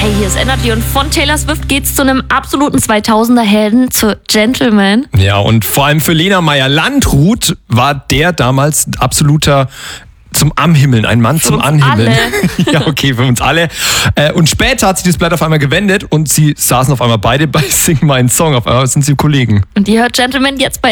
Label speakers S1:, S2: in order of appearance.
S1: Hey, hier ist Energy und von Taylor Swift geht's zu einem absoluten 2000er-Helden, zu Gentleman.
S2: Ja, und vor allem für Lena Meyer-Landrut war der damals absoluter zum Anhimmeln, ein Mann zum Anhimmeln. Ja, okay, für uns alle. Und später hat sich das Blatt auf einmal gewendet und sie saßen auf einmal beide bei Sing meinen Song. Auf einmal sind sie Kollegen.
S1: Und ihr hört Gentleman jetzt bei